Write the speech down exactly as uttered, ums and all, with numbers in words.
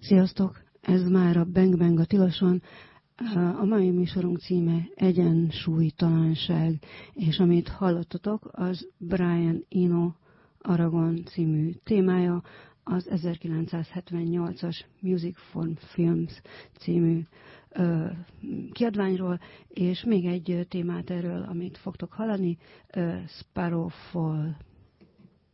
Sziasztok! Ez már a Bang Bang a Tiloson. A mai műsorunk címe Egyensúlytalanság, és amit hallottatok, az Brian Eno Aragon című témája, az ezerkilencszázhetvennyolcas Music from Films című ö, kiadványról, és még egy témát erről, amit fogtok hallani, ö, Sparrowfall